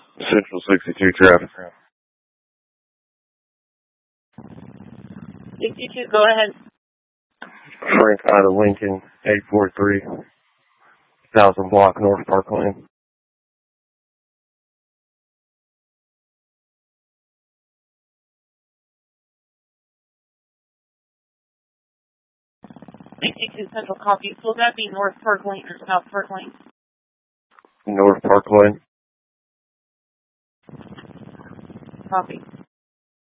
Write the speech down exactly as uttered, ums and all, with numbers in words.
Central sixty-two traffic. sixty-two, go ahead. Frank out of Lincoln, eight four three, thousand block North Park Lane. sixty-two Central copy. Will that be North Park Lane or South Park Lane? North Park Lane. Copy.